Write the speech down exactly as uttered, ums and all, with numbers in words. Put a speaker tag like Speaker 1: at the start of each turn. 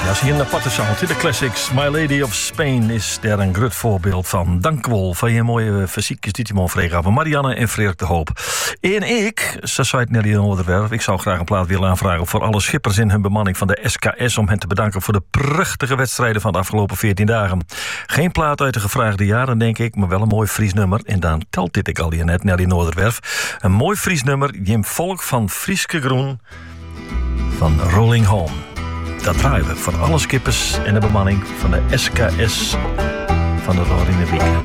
Speaker 1: Ja, zie je een aparte sound. De classics. My Lady of Spain is daar een groot voorbeeld van. Dank wel voor je mooie fysiekjes die Timon vregen van Marianne en Frederik de Hoop. En ik, ze zei het Nelly in Onderwerf, ik zou graag een plaat willen aanvragen voor alle schippers in hun bemanning van de S K S om hen te bedanken voor de prachtige wedstrijden van de afgelopen veertien dagen. Geen plaat uit de gevraagde jaren, denk ik, maar wel een mooi Fries nummer. En dan telt dit ik al je net, Nelly Noorderwerf. Een mooi Fries nummer, Jim Volk van Frieske Groen van Rolling Home. Dat draaien we voor alle skippers en de bemanning van de S K S van de Rode Wieken.